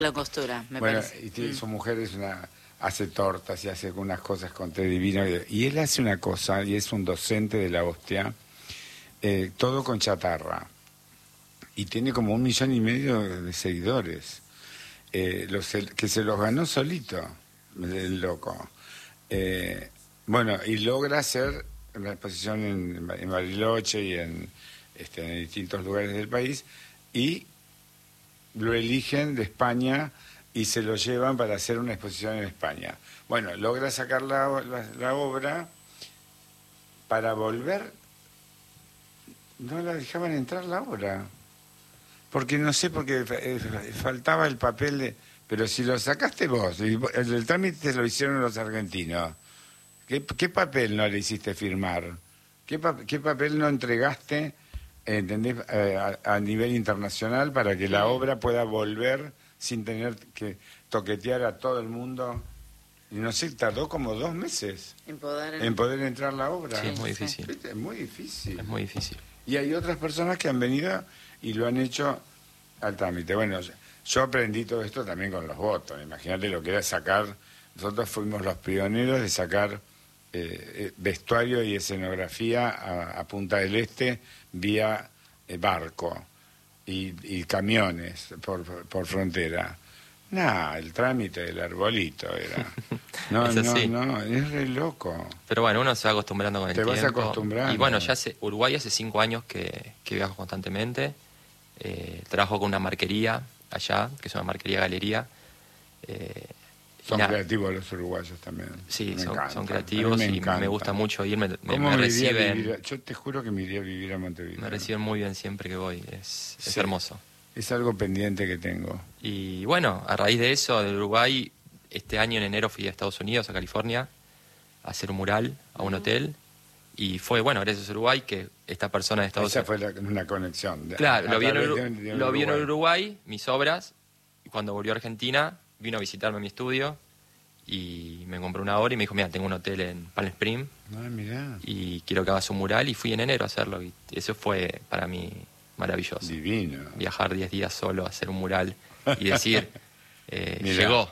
La costura, me Bueno, parece. y su mujer hace tortas y hace unas cosas con té divino. Y él hace una cosa, y es un docente de la hostia, todo con chatarra. Y tiene como 1,5 millones de seguidores. Que se los ganó solito, el loco. Bueno, y logra hacer una exposición en Bariloche y en distintos lugares del país, y lo eligen de España y se lo llevan para hacer una exposición en España. Bueno, logra sacar la obra. Para volver, no la dejaban entrar la obra. Porque no sé, porque faltaba el papel pero si lo sacaste vos, y el trámite lo hicieron los argentinos, ¿qué papel no le hiciste firmar? ¿Qué papel no entregaste, entendés, a nivel internacional para que la obra pueda volver sin tener que toquetear a todo el mundo? Y no sé, tardó como 2 meses en poder entrar la obra. Sí, es muy difícil. ¿Viste? Es muy difícil. Es muy difícil. Y hay otras personas que han venido y lo han hecho al trámite. Bueno, yo aprendí todo esto también con los votos. Imagínate lo que era sacar. Nosotros fuimos los pioneros de sacar vestuario y escenografía a Punta del Este vía barco y camiones por frontera. El trámite del arbolito era. No, es re loco. Pero bueno, uno se va acostumbrando con el tiempo. Te vas acostumbrando. Y bueno, Uruguay hace 5 años que viajo constantemente. Trabajo con una marquería allá, que es una marquería galería. Son creativos los uruguayos también. Sí, son creativos y me gusta mucho ir. Me reciben. Yo te juro que me iría a vivir a Montevideo. Me reciben muy bien siempre que voy. Es hermoso. Es algo pendiente que tengo. Y bueno, a raíz de eso, del Uruguay, este año en enero fui a Estados Unidos, a California, a hacer un mural a un hotel. Y fue, bueno, gracias a Uruguay, que esta persona de Estados Unidos... Esa fue una conexión. Claro, lo vi en Uruguay, mis obras, y cuando volvió a Argentina, vino a visitarme a mi estudio, y me compró una obra y me dijo, mira, tengo un hotel en Palm Springs, mirá. Y quiero que hagas un mural, y fui en enero a hacerlo, y eso fue para mí maravilloso. Divino. Viajar 10 días solo a hacer un mural y decir, mirá,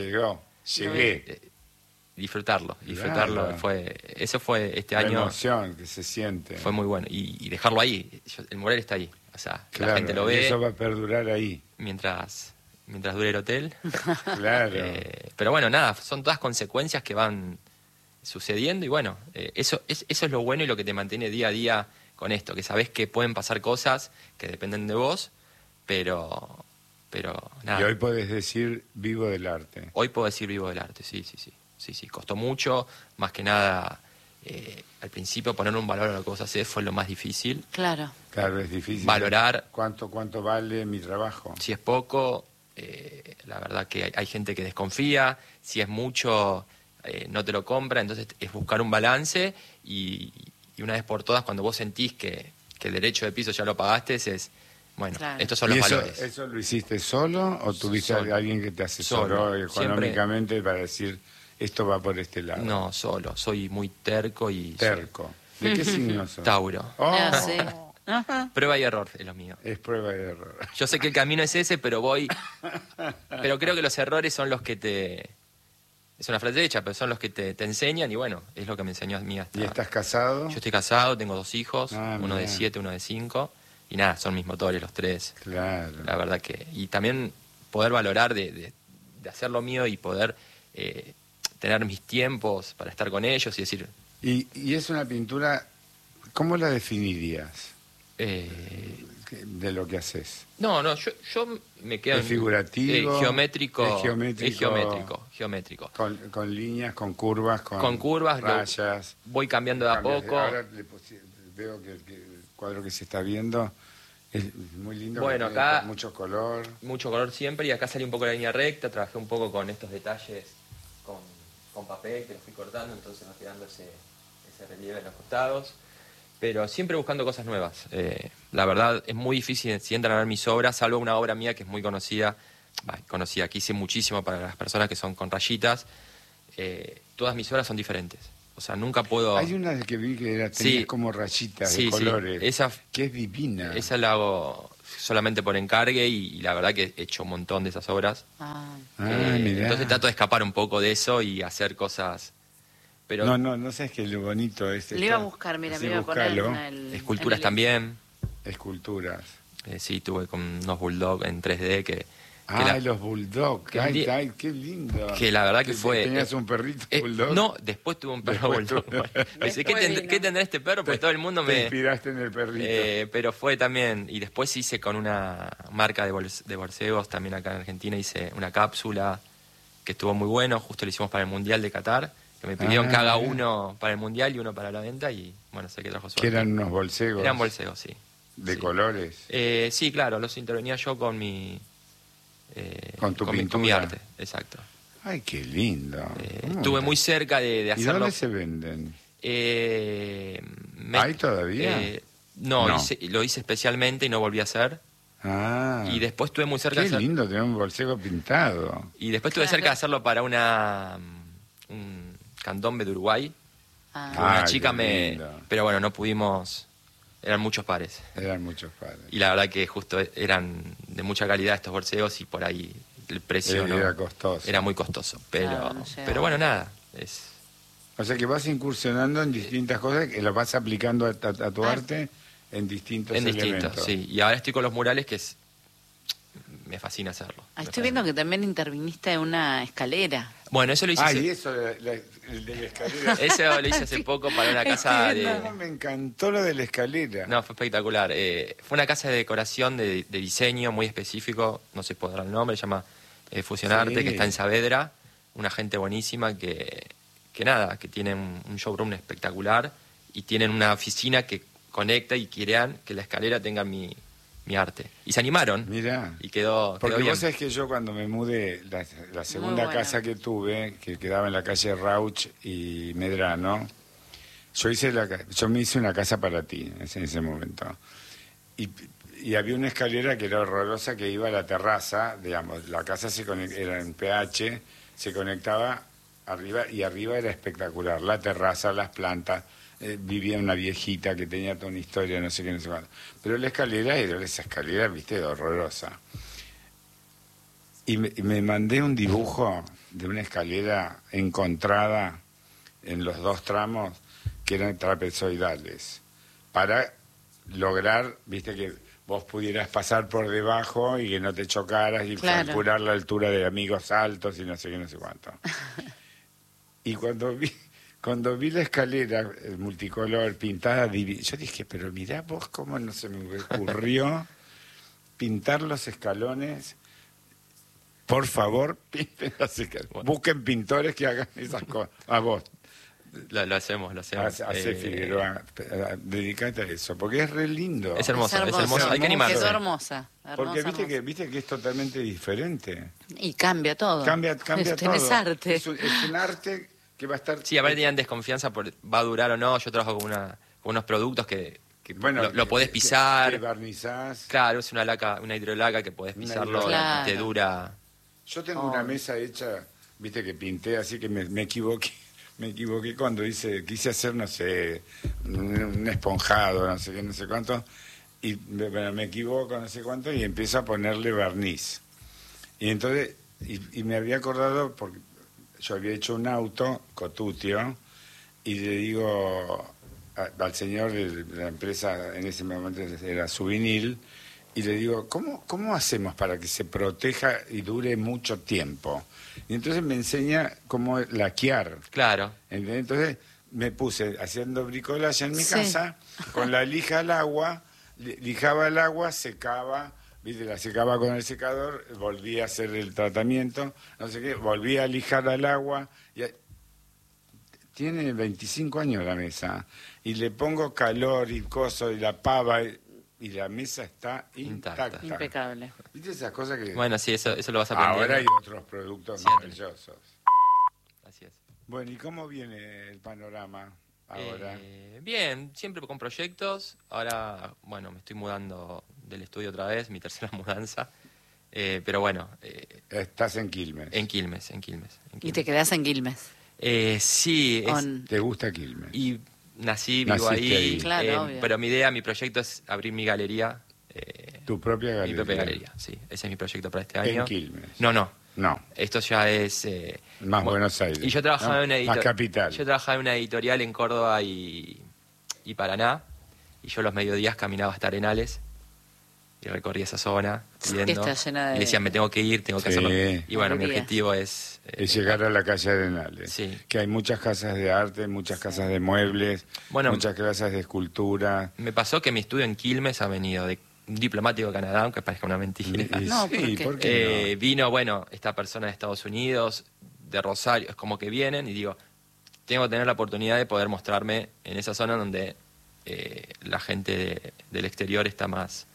llegué. Disfrutarlo. Claro. Eso fue este año. La emoción que se siente. Fue muy bueno. Y dejarlo ahí. El mural está ahí. O sea, claro, la gente lo ve. Y eso va a perdurar ahí. Mientras dure el hotel. Claro. Pero bueno, nada, son todas consecuencias que van sucediendo y bueno, eso es lo bueno y lo que te mantiene día a día con esto, que sabés que pueden pasar cosas que dependen de vos, pero nada. Y hoy podés decir vivo del arte. Hoy puedo decir vivo del arte, sí. Costó mucho, más que nada, al principio poner un valor a lo que vos hacés fue lo más difícil. Claro, es difícil. Valorar. ¿Cuánto vale mi trabajo? Si es poco, la verdad que hay gente que desconfía, si es mucho, no te lo compra, entonces es buscar un balance y una vez por todas, cuando vos sentís que el derecho de piso ya lo pagaste, es... Bueno, claro. Estos son los valores. ¿Eso lo hiciste solo o tuviste a alguien que te asesoró económicamente para decir esto va por este lado? No, solo. Soy muy terco y... Terco. ¿De qué signo sos? Tauro. Sí. Prueba y error es lo mío. Es prueba y error. Yo sé que el camino es ese, pero pero creo que los errores son los que te... Es una frase hecha, pero son los que te enseñan y bueno, es lo que me enseñó a mí hasta... ¿Y estás casado? Yo estoy casado, tengo 2 hijos, uno de 7, uno de 5... Y nada, son mis motores los 3. Claro. La verdad que... Y también poder valorar de hacer lo mío y poder tener mis tiempos para estar con ellos y decir... Y es una pintura, ¿cómo la definirías? De lo que haces. No, yo me quedo... ¿Es figurativo? Geométrico. Es geométrico. Con líneas, con curvas, con curvas, rayas. Voy cambiando de a poco. Ahora veo que el cuadro que se está viendo es muy lindo. Bueno, acá mucho color. Mucho color siempre, y acá salí un poco la línea recta, trabajé un poco con estos detalles con papel, que los fui cortando, entonces va quedando ese relieve en los costados. Pero siempre buscando cosas nuevas. La verdad, es muy difícil si entran a ver mis obras, salvo una obra mía que es muy conocida, que hice muchísimo para las personas que son con rayitas. Todas mis obras son diferentes. O sea, nunca puedo... Hay una que vi que tenía como rayitas de colores, esa, que es divina. Esa la hago solamente por encargue y la verdad que he hecho un montón de esas obras. Mirá. Entonces trato de escapar un poco de eso y hacer cosas... Pero No sabes que lo bonito es Lo iba a buscar, mira, me iba a poner en el... esculturas en el- también. Esculturas. Sí, tuve con unos bulldog en 3D que Los bulldog. que Ay, qué lindo. que la verdad que fue... ¿Tenías un perrito bulldog? No, después tuve un perro Después bulldog. Pensé, Después vino. ¿qué tendrá este perro? Porque todo el mundo Te me... inspiraste en el perrito. Pero fue también... Y después hice con una marca de borcegos también acá en Argentina, hice una cápsula que estuvo muy bueno, justo lo hicimos para el Mundial de Qatar, que me pidieron que haga uno para el Mundial y uno para la venta y bueno, sé que trajo suerte. Que eran unos bolsegos. Eran bolsegos, sí. De Sí. colores. Sí, claro, los intervenía yo con mi... Con tu con mi pintura. arte, exacto. Ay, qué lindo. ¿Cómo Estuve está? muy cerca de ¿Y hacerlo. dónde se venden? Me- ¿Hay todavía? No, No. lo hice especialmente y no volví a hacer. Y después estuve muy cerca Qué de hacer, lindo tener un bolsego pintado. y después estuve cerca de hacerlo para un candombe de Uruguay. Que una Ay, chica qué lindo. pero bueno, no pudimos, eran muchos pares. Eran muchos padres. Y la verdad que justo eran de mucha calidad estos borseos y por ahí el precio no, Era costoso. era muy costoso. Pero, Claro, no llegaba. pero bueno, nada. O sea que vas incursionando en distintas cosas, que las vas aplicando a tu arte en distintos En elementos. distinto, sí. Y ahora estoy con los murales me fascina hacerlo. Estoy viendo que también interviniste en una escalera. Bueno, eso lo hice Y eso, el de la escalera. eso lo hice hace poco para una casa No, me encantó lo de la escalera. No, fue espectacular. Fue una casa de decoración de diseño muy específico, no sé si podrá el nombre, se llama Fusionarte, Sí. que está en Saavedra, una gente buenísima que tienen un showroom espectacular y tienen una oficina que conecta y querían que la escalera tenga mi arte. Y se animaron. Mirá. Y quedó Porque bien. vos sabés que yo cuando me mudé, la segunda Muy bueno. casa que tuve, que quedaba en la calle Rauch y Medrano, yo me hice una casa para ti en ese momento. Y había una escalera que era horrorosa que iba a la terraza, digamos, la casa era en PH, se conectaba arriba y arriba era espectacular, la terraza, las plantas, vivía una viejita que tenía toda una historia, no sé qué, no sé cuánto. Pero la escalera era esa escalera, viste, horrorosa. Y me mandé un dibujo de una escalera encontrada en los dos tramos que eran trapezoidales, para lograr, viste, que vos pudieras pasar por debajo y que no te chocaras y Claro. calcular la altura de amigos altos y no sé qué, no sé cuánto. Y cuando vi la escalera multicolor pintada, yo dije, pero mirá vos cómo no se me ocurrió pintar los escalones. Por favor, pinten los escalones. Busquen pintores que hagan esas cosas. A vos, Lo hacemos. hace Figueroa, dedicate a eso, porque es re lindo. Es hermoso, es hermoso. Hay que hermoso. animarse. Quedó hermosa. Porque hermosa. viste que es totalmente diferente. Y cambia todo. Cambia todo. Tenés arte. Es un arte que va a estar... Sí, a ver, tenían desconfianza por va a durar o no. Yo trabajo con unos productos que lo podés pisar. Que barnizás. Claro, es una laca, una hidrolaca que podés Una pisarlo hidrolaca. y te dura. Yo tengo una mesa hecha, viste que pinté, así que me equivoqué. Me equivoqué cuando quise hacer, no sé, un esponjado, no sé qué, no sé cuánto, y bueno, me equivoco, no sé cuánto, y empiezo a ponerle barniz. Y entonces, y me había acordado, porque yo había hecho un auto, Cotutio, y le digo al señor de la empresa, en ese momento era Suvinil, y le digo, ¿cómo hacemos para que se proteja y dure mucho tiempo? Y entonces me enseña cómo laquear. Claro. ¿Entendés? Entonces me puse haciendo bricolaje en mi Sí. casa, con la lija al agua, lijaba el agua, secaba, ¿viste? La secaba con el secador, volvía a hacer el tratamiento, no sé qué, volvía a lijar al agua. Tiene 25 años la mesa, y le pongo calor y coso y la pava, y la mesa está intacta. Impecable. ¿Viste esas cosas que Bueno, sí, eso lo vas aprendiendo. ahora hay otros productos Siempre. maravillosos? Así es. Bueno, ¿y cómo viene el panorama ahora? Bien, siempre con proyectos. Ahora, bueno, me estoy mudando del estudio otra vez, mi tercera mudanza. Pero bueno, Estás en Quilmes. en Quilmes. Y te quedás en Quilmes. Sí, ¿Te gusta Quilmes? y nací, vivo Naciste ahí. ahí. Claro, obvio. Pero mi proyecto es abrir mi galería Tu propia galería. Mi propia galería, sí. Ese es mi proyecto para este año. En Quilmes. No. No. Esto ya es... Más Buenos Aires. Y yo trabajaba ¿no? en una Más capital. Yo trabajaba en una editorial en Córdoba y Paraná. Y yo los mediodías caminaba hasta Arenales y recorría esa zona viendo. Está llena de... Y decían, me tengo que ir, tengo que Sí. hacerlo. Y bueno, mi Galerías. objetivo es... Es llegar a la calle Arenales. Sí. Que hay muchas casas de arte, muchas casas de muebles, Bueno, muchas casas de escultura. Me pasó que mi estudio en Quilmes ha venido de un diplomático de Canadá, aunque parezca una mentira. Y No, sí, ¿por qué? ¿por qué no? Vino, bueno, esta persona de Estados Unidos, de Rosario, es como que vienen y digo, tengo que tener la oportunidad de poder mostrarme en esa zona donde la gente del exterior está más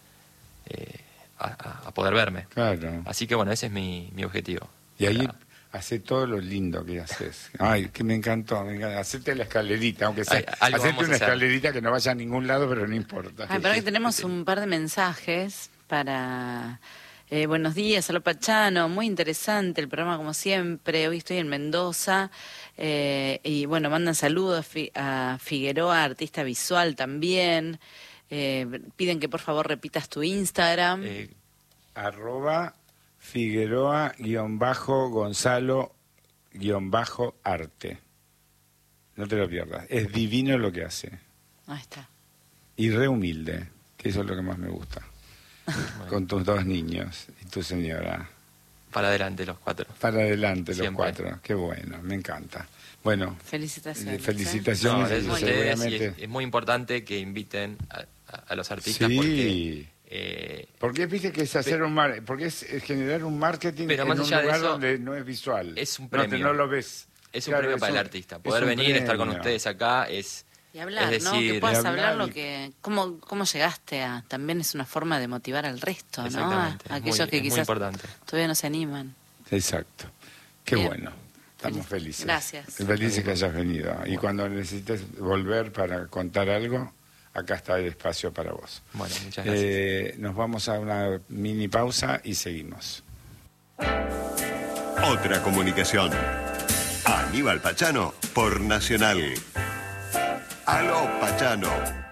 a poder verme. Claro. Así que bueno, ese es mi objetivo. Y ahí Para- hace todo lo lindo que haces. Ay, que me encantó. Hacete la escalerita, aunque sea. Algo Hacete vamos a una hacer. escalerita que no vaya a ningún lado, pero no importa. Ay, pero que tenemos un par de mensajes para... buenos días, Aló Pachano, muy interesante el programa como siempre, hoy estoy en Mendoza y bueno, mandan saludos a Figueroa, artista visual también, piden que por favor repitas tu Instagram. @ Figueroa_Gonzalo_arte. No te lo pierdas. Es divino lo que hace. Ahí está. Y re humilde, que eso es lo que más me gusta. Bueno, Con tus 2 niños y tu señora. para adelante los 4. Para adelante los Siempre. 4. Qué bueno, me encanta. Bueno, Felicitaciones. felicitaciones. No, y gracias a ustedes, y seguramente... es muy importante que inviten a los artistas Sí. porque... Porque viste que es hacer porque es generar un marketing Pero en más un allá de lugar eso, donde no es visual. es un No, premio. no lo ves. Es un Claro, premio para un- el artista. es Poder un venir, estar con premio. ustedes acá es... Y hablar, es ¿no? decir, Que puedas y hablar hablar lo y- que... ¿Cómo llegaste a...? También es una forma de motivar al resto, ¿no? Exactamente. A aquellos que es muy quizás importante. todavía no se animan. Exacto. Qué Bien. bueno. Estamos felices. Gracias. Felices que hayas venido. Y cuando necesites volver para contar algo, acá está el espacio para vos. Bueno, muchas gracias. Nos vamos a una mini pausa y seguimos. Otra comunicación. Aníbal Pachano por Nacional. Aló Pachano.